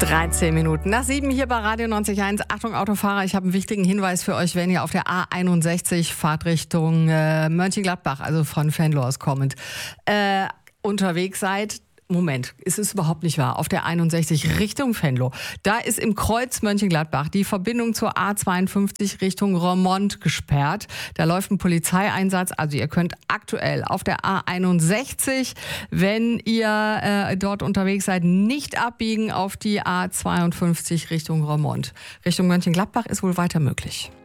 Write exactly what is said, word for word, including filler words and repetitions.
dreizehn Minuten nach sieben hier bei Radio neunzig Komma eins. Achtung Autofahrer, ich habe einen wichtigen Hinweis für euch, wenn ihr auf der A einundsechzig Fahrt Richtung äh, Mönchengladbach, also von Venlo aus kommend, äh, unterwegs seid. Moment, es ist überhaupt nicht wahr. Auf der einundsechzig Richtung Venlo, da ist im Kreuz Mönchengladbach die Verbindung zur A zweiundfünfzig Richtung Roermond gesperrt. Da läuft ein Polizeieinsatz. Also ihr könnt aktuell auf der A einundsechzig, wenn ihr äh, dort unterwegs seid, nicht abbiegen auf die A zweiundfünfzig Richtung Roermond. Richtung Mönchengladbach ist wohl weiter möglich.